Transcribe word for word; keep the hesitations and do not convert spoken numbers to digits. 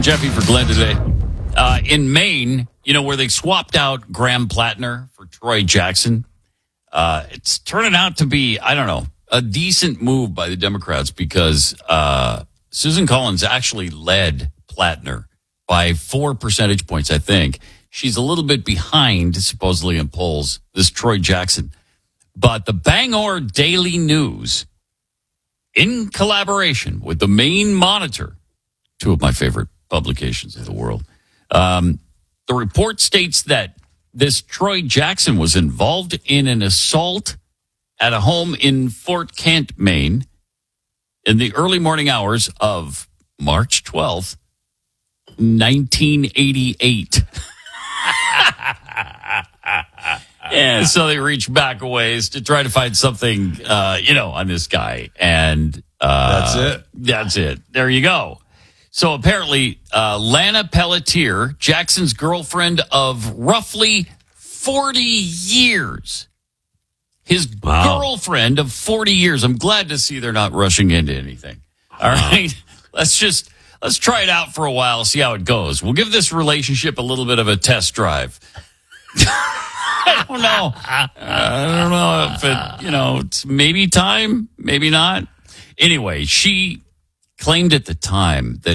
Jeffy for Glenn today. Uh, in Maine, you know, where they swapped out Graham Plattner for Troy Jackson, uh, it's turning out to be, I don't know, a decent move by the Democrats because uh, Susan Collins actually led Plattner by four percentage points, I think. She's a little bit behind, supposedly, in polls, this Troy Jackson. But the Bangor Daily News, in collaboration with the Maine Monitor, two of my favorite publications of the world, um, the report states that this Troy Jackson was involved in an assault at a home in Fort Kent, Maine, in the early morning hours of March twelfth, nineteen eighty-eight. And so they reached back a ways to try to find something, uh, you know, on this guy. And uh, that's it. That's it. There you go. So apparently, uh, Lana Pelletier, Jackson's girlfriend of roughly forty years. His Wow. girlfriend of forty years. I'm glad to see they're not rushing into anything. All right. Let's just, let's try it out for a while, see how it goes. We'll give this relationship a little bit of a test drive. I don't know. I don't know if it, you know, it's maybe time, maybe not. Anyway, she claimed at the time that